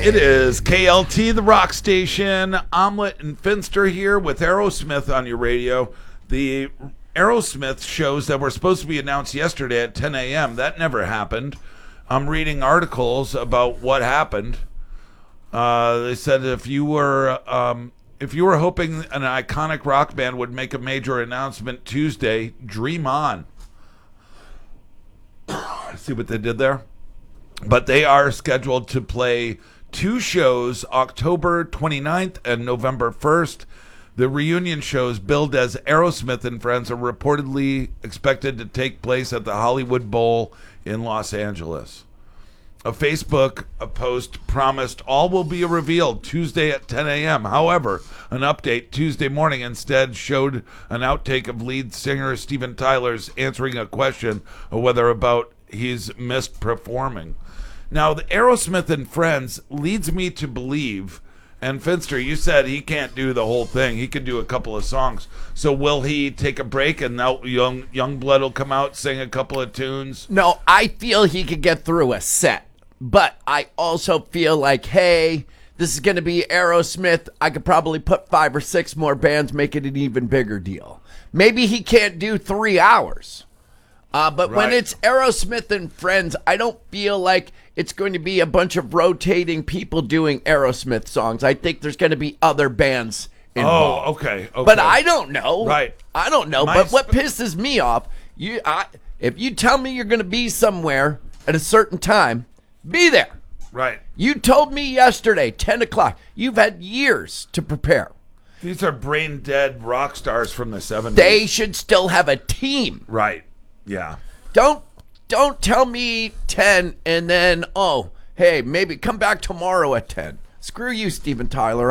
It is KLT, the rock station. Omelet and Finster here with Aerosmith on your radio. The Aerosmith shows that were supposed to be announced yesterday at 10 a.m. That never happened. I'm reading articles about what happened. They said if you were hoping an iconic rock band would make a major announcement Tuesday, dream on. See what they did there? But they are scheduled to play 2 shows, October 29th and November 1st. The reunion shows, billed as Aerosmith and Friends, are reportedly expected to take place at the Hollywood Bowl in Los Angeles. A Facebook post promised all will be revealed Tuesday at 10 a.m. However, an update Tuesday morning instead showed an outtake of lead singer Steven Tyler's answering a question of whether about he's missed performing. Now, the Aerosmith and Friends leads me to believe, and Finster, you said he can't do the whole thing. He could do a couple of songs. So will he take a break and now Youngblood will come out, sing a couple of tunes? No, I feel he could get through a set. But I also feel like, hey, this is going to be Aerosmith. I could probably put 5 or 6 more bands, make it an even bigger deal. Maybe he can't do 3 hours. But when it's Aerosmith and Friends, I don't feel like it's going to be a bunch of rotating people doing Aerosmith songs. I think there's going to be other bands involved. Oh, okay. But I don't know. Right. I don't know. But what pisses me off, if you tell me you're going to be somewhere at a certain time, be there. Right. You told me yesterday, 10 o'clock. You've had years to prepare. These are brain dead rock stars from the 70s. They should still have a team. Right. Yeah. Don't tell me 10 and then, oh, hey, maybe come back tomorrow at 10. Screw you, Steven Tyler.